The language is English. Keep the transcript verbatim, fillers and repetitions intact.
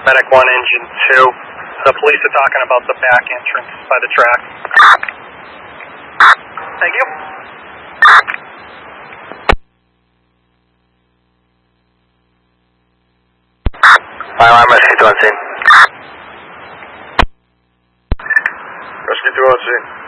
Medic one, engine two. The police are talking about the back entrance by the track. Thank you. I'm rescue two on scene. Rescue two on scene.